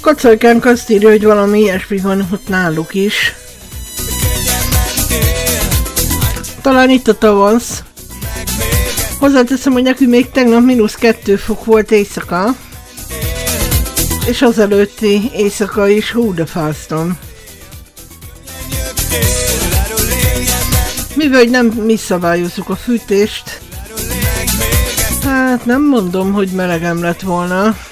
Kocolykánk azt írja, hogy valami ilyesmi van ott náluk is. Talán itt a tavasz. Hozzáteszem, hogy nekünk még tegnap -2 fok volt éjszaka. És az előtti éjszaka is hú de fáztam. Mivel hogy nem mi szabályozzuk a fűtést, hát nem mondom, hogy melegem lett volna.